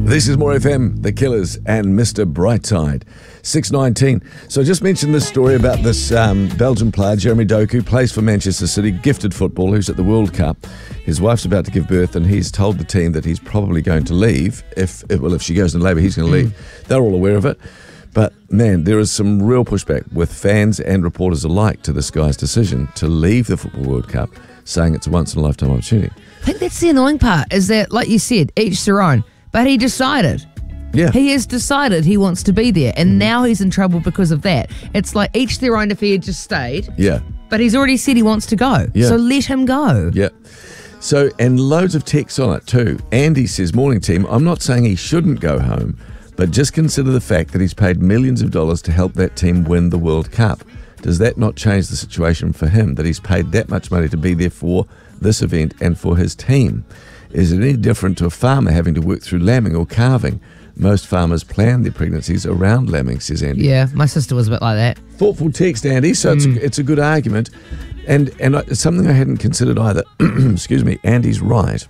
This is More FM, The Killers, and Mr. Brightside. 6:19. So I just mentioned this story about this Belgian player, Jeremy Doku, plays for Manchester City, gifted footballer who's at the World Cup. His wife's about to give birth, and he's told the team that he's probably going to leave. If she goes into labour, he's going to leave. They're all aware of it. But, man, there is some real pushback with fans and reporters alike to this guy's decision to leave the Football World Cup, saying it's a once-in-a-lifetime opportunity. I think that's the annoying part, is that, like you said, each their own. But he decided. Yeah. He has decided he wants to be there, and now he's in trouble because of that. It's like each their own if he had just stayed. Yeah. But he's already said he wants to go. Yeah. So let him go. Yeah. So, and loads of texts on it too. Andy says, morning team, I'm not saying he shouldn't go home, but just consider the fact that he's paid millions of dollars to help that team win the World Cup. Does that not change the situation for him, that he's paid that much money to be there for this event and for his team? Is it any different to a farmer having to work through lambing or calving? Most farmers plan their pregnancies around lambing, says Andy. Yeah, my sister was a bit like that. Thoughtful text, Andy. So it's a good argument. And it's something I hadn't considered either. Excuse me. Andy's right.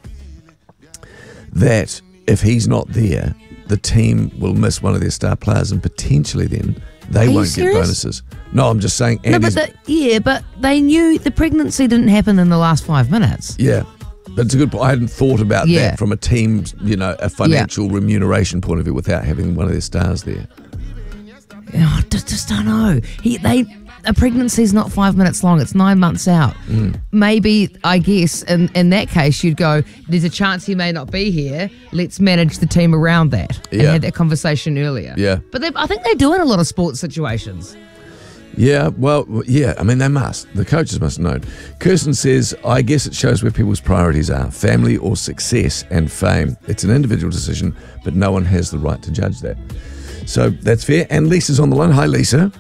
That if he's not there, the team will miss one of their star players, and potentially then they won't get bonuses. No, I'm just saying Andy's... No, but they knew the pregnancy didn't happen in the last 5 minutes. Yeah. But it's a good point. I hadn't thought about that from a team's, a financial remuneration point of view without having one of their stars there. I just don't know. A pregnancy's not 5 minutes long. It's 9 months out. Maybe, I guess, in that case, you'd go, there's a chance he may not be here. Let's manage the team around that. And had that conversation earlier. Yeah. But I think they do in a lot of sports situations. Yeah, well, yeah, I mean, they must. The coaches must know. Kirsten says, I guess it shows where people's priorities are, family or success and fame. It's an individual decision, but no one has the right to judge that. So that's fair. And Lisa's on the line. Hi, Lisa.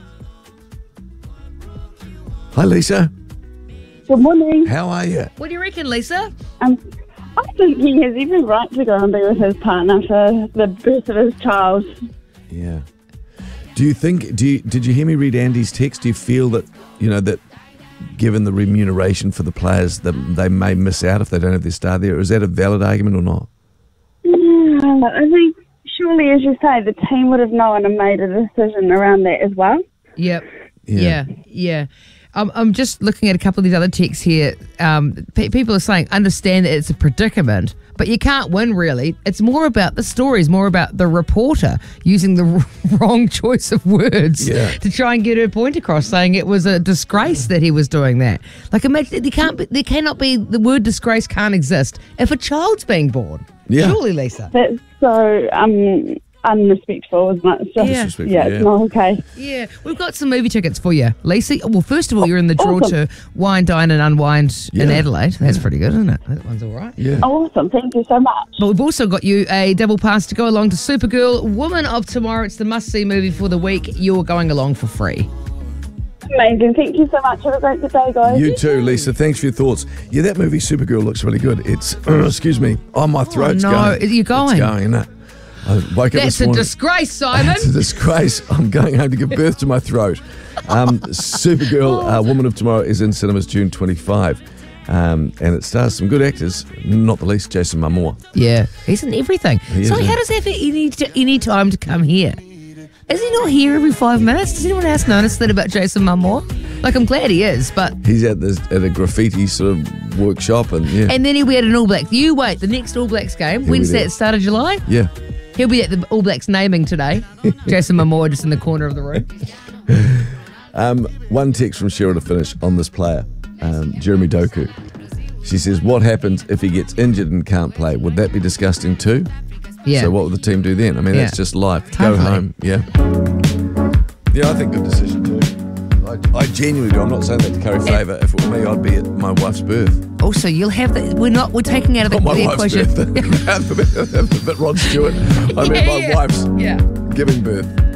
Hi, Lisa. Good morning. How are you? What do you reckon, Lisa? I think he has every right to go and be with his partner for the birth of his child. Yeah. Did you hear me read Andy's text? Do you feel that, that given the remuneration for the players that they may miss out if they don't have their star there? Is that a valid argument or not? Yeah, I think surely, as you say, the team would have known and made a decision around that as well. Yep. Yeah. I'm just looking at a couple of these other texts here. People are saying, understand that it's a predicament, but you can't win, really. It's more about the stories, more about the reporter using the wrong choice of words to try and get her point across, saying it was a disgrace that he was doing that. Like, imagine, the word disgrace can't exist if a child's being born. Yeah. Surely, Lisa. That's so unrespectful, isn't it? It's just, it's not okay. Yeah, we've got some movie tickets for you, Lisa. Well, first of all, you're in the draw to Wine, Dine and Unwind in Adelaide. That's pretty good, isn't it? That one's all right. Yeah. Awesome, thank you so much. But we've also got you a double pass to go along to Supergirl, Woman of Tomorrow. It's the must-see movie for the week. You're going along for free. Amazing, thank you so much. Have a great day, guys. You too, Lisa. Thanks for your thoughts. Yeah, that movie Supergirl looks really good. It's, excuse me, my throat's going. No, you're going. It's going, isn't it? I woke up That's a disgrace, Simon. That's a disgrace. I'm going home to give birth to my throat. Supergirl, Woman of Tomorrow is in cinemas June 25. And it stars some good actors, not the least Jason Momoa. Yeah, he's in everything. How does that fit any time to come here? Is he not here every 5 minutes? Does anyone else notice that about Jason Momoa? Like, I'm glad he is, but... He's at a graffiti sort of workshop and And then he'll be at an All Blacks. You wait, the next All Blacks game. When's that? Start of July? Yeah. He'll be at the All Blacks naming today. Jason Momoa just in the corner of the room. One text from Cheryl to finish on this player, Jeremy Doku. She says, what happens if he gets injured and can't play? Would that be disgusting too? Yeah. So what would the team do then? I mean, that's just life. Totally. Go home. Yeah. Yeah, I think good decision too. I genuinely do. I'm not saying that to curry favour. If it were me, I'd be at my wife's birth. Also, you'll have that. We're taking out of the equation. Not my wife's birth. A bit Rod Stewart. I mean, my wife's giving birth.